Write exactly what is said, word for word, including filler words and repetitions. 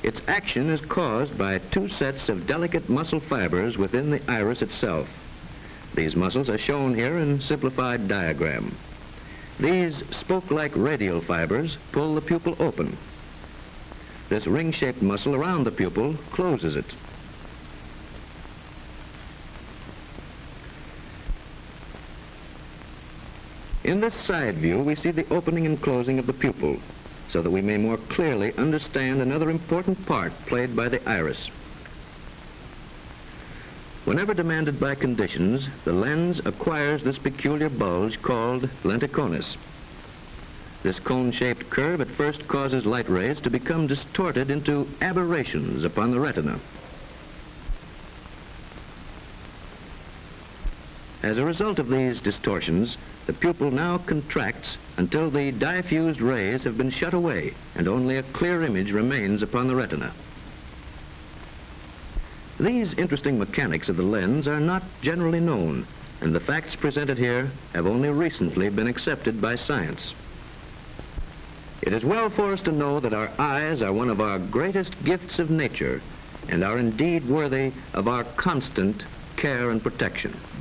Its action is caused by two sets of delicate muscle fibers within the iris itself. These muscles are shown here in simplified diagram. These spoke-like radial fibers pull the pupil open. This ring-shaped muscle around the pupil closes it. In this side view, we see the opening and closing of the pupil, so that we may more clearly understand another important part played by the iris. Whenever demanded by conditions, the lens acquires this peculiar bulge called lenticonus. This cone-shaped curve at first causes light rays to become distorted into aberrations upon the retina. As a result of these distortions, the pupil now contracts until the diffused rays have been shut away and only a clear image remains upon the retina. These interesting mechanics of the lens are not generally known, and the facts presented here have only recently been accepted by science. It is well for us to know that our eyes are one of our greatest gifts of nature and are indeed worthy of our constant care and protection.